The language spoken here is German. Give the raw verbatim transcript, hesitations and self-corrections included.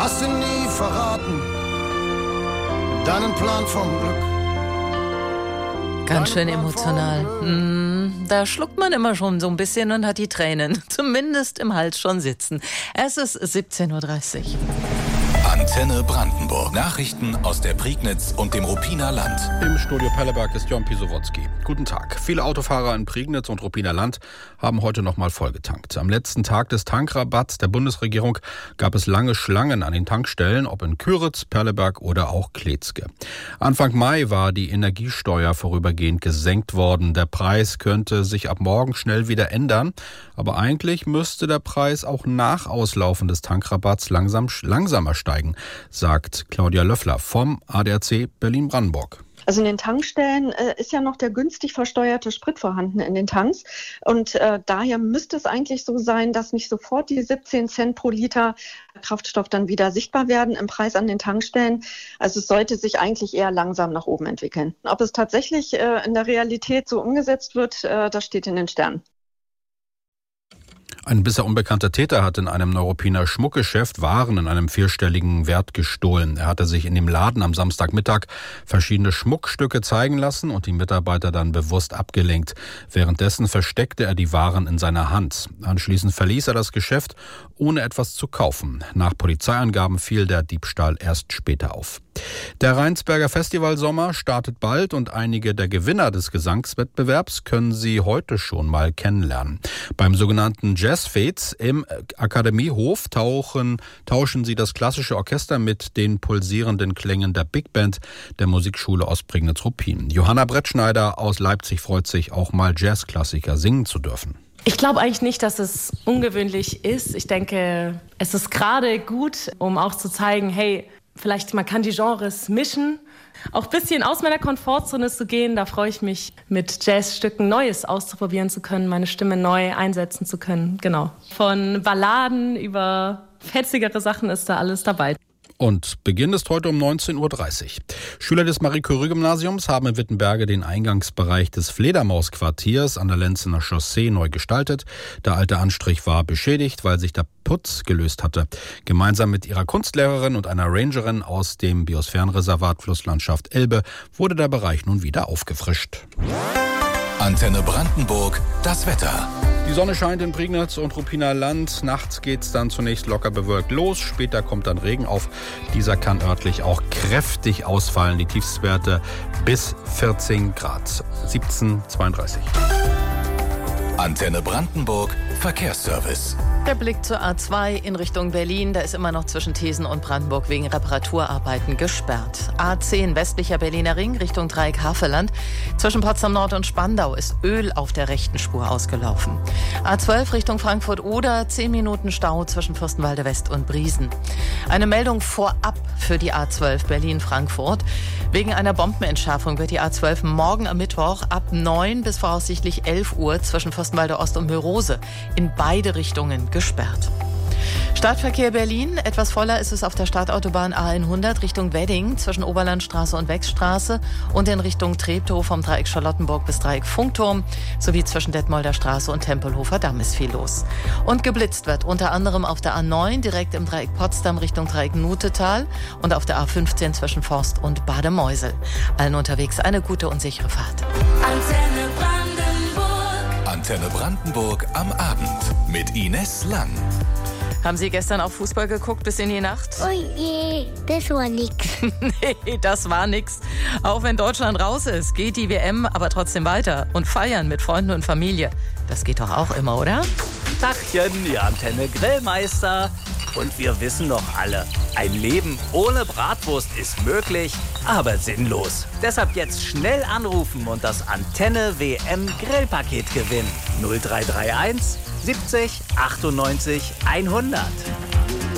hast ihn nie verraten, deinen Plan vom Glück. Ganz schön emotional. Hm, da schluckt man immer schon so ein bisschen und hat die Tränen zumindest im Hals schon sitzen. Es ist siebzehn Uhr dreißig. Antenne Brandenburg. Nachrichten aus der Prignitz und dem Ruppiner Land. Im Studio Pelleberg ist Jon Pisowotzki. Guten Tag. Viele Autofahrer in Prignitz und Ruppiner Land haben heute nochmal vollgetankt. Am letzten Tag des Tankrabatts der Bundesregierung gab es lange Schlangen an den Tankstellen, ob in Kyritz, Perleberg oder auch Kletzke. Anfang Mai war die Energiesteuer vorübergehend gesenkt worden. Der Preis könnte sich ab morgen schnell wieder ändern. Aber eigentlich müsste der Preis auch nach Auslaufen des Tankrabatts langsam, langsamer steigen, sagt Claudia Löffler vom A D A C Berlin-Brandenburg. Also in den Tankstellen äh, ist ja noch der günstig versteuerte Sprit vorhanden in den Tanks. Und äh, daher müsste es eigentlich so sein, dass nicht sofort die siebzehn Cent pro Liter Kraftstoff dann wieder sichtbar werden im Preis an den Tankstellen. Also es sollte sich eigentlich eher langsam nach oben entwickeln. Ob es tatsächlich äh, in der Realität so umgesetzt wird, äh, das steht in den Sternen. Ein bisher unbekannter Täter hat in einem Neuruppiner Schmuckgeschäft Waren in einem vierstelligen Wert gestohlen. Er hatte sich in dem Laden am Samstagmittag verschiedene Schmuckstücke zeigen lassen und die Mitarbeiter dann bewusst abgelenkt. Währenddessen versteckte er die Waren in seiner Hand. Anschließend verließ er das Geschäft, ohne etwas zu kaufen. Nach Polizeiangaben fiel der Diebstahl erst später auf. Der Rheinsberger Festivalsommer startet bald und einige der Gewinner des Gesangswettbewerbs können Sie heute schon mal kennenlernen. Beim sogenannten Jazzfates im Akademiehof tauchen, tauschen Sie das klassische Orchester mit den pulsierenden Klängen der Big Band der Musikschule Ostprignitz-Ruppin. Johanna Brettschneider aus Leipzig freut sich, auch mal Jazzklassiker singen zu dürfen. Ich glaube eigentlich nicht, dass es ungewöhnlich ist. Ich denke, es ist gerade gut, um auch zu zeigen, hey, vielleicht man kann die Genres mischen, auch ein bisschen aus meiner Komfortzone zu gehen. Da freue ich mich, mit Jazzstücken Neues auszuprobieren zu können, meine Stimme neu einsetzen zu können. Genau. Von Balladen über fetzigere Sachen ist da alles dabei. Und Beginn ist heute um neunzehn Uhr dreißig. Schüler des Marie-Curie-Gymnasiums haben in Wittenberge den Eingangsbereich des Fledermausquartiers an der Lenzener Chaussee neu gestaltet. Der alte Anstrich war beschädigt, weil sich der Putz gelöst hatte. Gemeinsam mit ihrer Kunstlehrerin und einer Rangerin aus dem Biosphärenreservat Flusslandschaft Elbe wurde der Bereich nun wieder aufgefrischt. Antenne Brandenburg, das Wetter. Die Sonne scheint in Prignitz und Ruppiner Land. Nachts geht's dann zunächst locker bewölkt los. Später kommt dann Regen auf. Dieser kann örtlich auch kräftig ausfallen. Die Tiefstwerte bis vierzehn Grad. siebzehn Uhr zweiunddreißig. Antenne Brandenburg, Verkehrsservice. Der Blick zur A zwei in Richtung Berlin, da ist immer noch zwischen Thesen und Brandenburg wegen Reparaturarbeiten gesperrt. A zehn westlicher Berliner Ring Richtung Dreieck Havelland. Zwischen Potsdam Nord und Spandau ist Öl auf der rechten Spur ausgelaufen. A zwölf Richtung Frankfurt-Oder, zehn Minuten Stau zwischen Fürstenwalde West und Briesen. Eine Meldung vorab für die A zwölf Berlin-Frankfurt. Wegen einer Bombenentschärfung wird die A zwölf morgen am Mittwoch ab neun bis voraussichtlich elf Uhr zwischen Fürstenwalde Ost und Mörose in beide Richtungen gesperrt. Stadtverkehr Berlin. Etwas voller ist es auf der Stadtautobahn A hundert Richtung Wedding zwischen Oberlandstraße und Wechstraße und in Richtung Treptow vom Dreieck Charlottenburg bis Dreieck Funkturm sowie zwischen Detmolder Straße und Tempelhofer Damm ist viel los. Und geblitzt wird unter anderem auf der A neun direkt im Dreieck Potsdam Richtung Dreieck Nutetal und auf der A fünfzehn zwischen Forst und Bademeusel. Allen unterwegs eine gute und sichere Fahrt. Antenne Brandenburg. Antenne Brandenburg am Abend mit Ines Lang. Haben Sie gestern auf Fußball geguckt bis in die Nacht? Oh je, das war nix. Nee, das war nix. Auch wenn Deutschland raus ist, geht die W M aber trotzdem weiter. Und feiern mit Freunden und Familie. Das geht doch auch immer, oder? Tachchen, die Antenne Grillmeister. Und wir wissen doch alle, ein Leben ohne Bratwurst ist möglich, aber sinnlos. Deshalb jetzt schnell anrufen und das Antenne W M Grillpaket gewinnen. null drei drei eins siebzig achtundneunzig hundert.